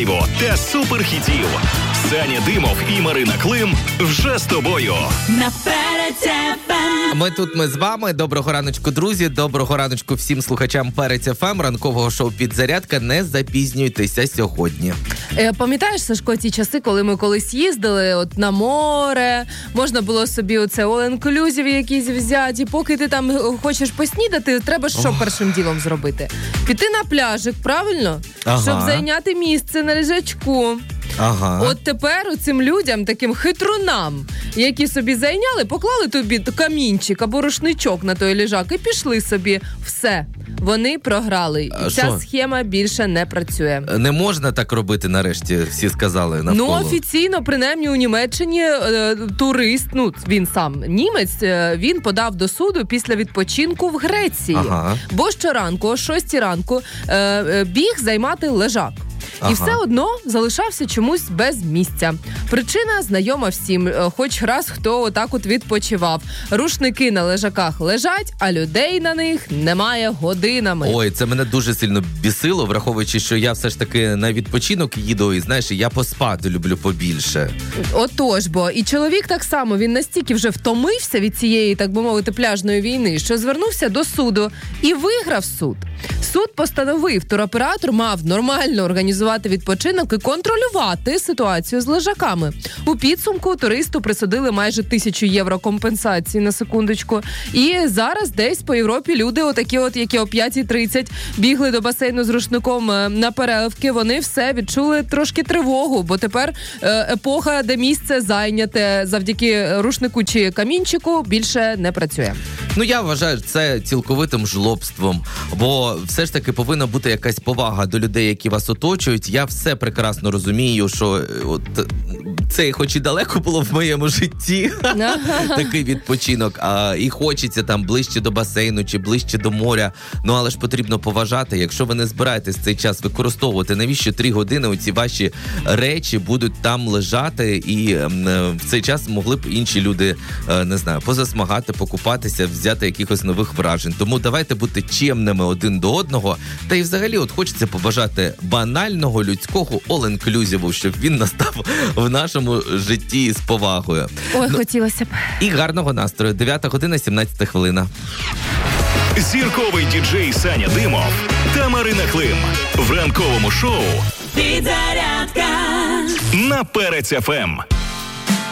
драйву та суперхітів. Саня Димов і Марина Клим вже з тобою. На Перець ФМ. Ми з вами. Доброго раночку, друзі. Доброго раночку всім слухачам Перець ФМ. Ранкового шоу «Підзарядка». Не запізнюйтеся сьогодні. Пам'ятаєш, Сашко, ті часи, коли ми колись їздили от на море, можна було собі оце all-inclusive якісь взяти, і поки ти там хочеш поснідати, треба що першим ділом зробити? Піти на пляжик, правильно? Ага. Щоб зайняти місце на лежачку. Ага. От тепер цим людям, таким хитрунам, які собі зайняли, поклали тобі камінчик або рушничок на той лежак і пішли собі. Все. Вони програли. Ця схема більше не працює. Не можна так робити, нарешті, всі сказали навколо. Ну, офіційно, принаймні у Німеччині турист, він сам німець, він подав до суду після відпочинку в Греції. Ага. Бо щоранку, о 6 ранку, біг займати лежак. І все одно залишався чомусь без місця. Причина знайома всім, хоч раз хто отак от відпочивав. Рушники на лежаках лежать, а людей на них немає годинами. Ой, це мене дуже сильно бісило, враховуючи, що я все ж таки на відпочинок їду, і знаєш, я поспати люблю побільше. Отож, бо і чоловік так само, він настільки вже втомився від цієї, так би мовити, пляжної війни, що звернувся до суду і виграв суд. Суд постановив, туроператор мав нормально організувати відпочинок і контролювати ситуацію з лежаками. У підсумку туристу присудили майже 1000 євро компенсації, на секундочку. І зараз десь по Європі люди отакі от, які о 5:30 бігли до басейну з рушником на переливки, вони все відчули трошки тривогу, бо тепер епоха, де місце зайняте завдяки рушнику чи камінчику, більше не працює. Ну, я вважаю це цілковитим жлобством, бо все ж таки повинна бути якась повага до людей, які вас оточують. Я все прекрасно розумію, що от це хоч і далеко було в моєму житті, такий відпочинок, і хочеться там ближче до басейну чи ближче до моря, ну але ж потрібно поважати, якщо ви не збираєтесь цей час використовувати, навіщо 3 години оці ваші речі будуть там лежати, і в цей час могли б інші люди, не знаю, позасмагати, покупатися, взяти якихось нових вражень. Тому давайте бути чемними один до одного, та й взагалі от хочеться побажати банального людського all-inclusive, щоб він настав в нашому житті з повагою. Ой, хотілося б. І гарного настрою. 9 година, 17 хвилина. Зірковий діджей Саня Димов та Марина Клим в ранковому шоу «Підзарядка» на Перець ФМ.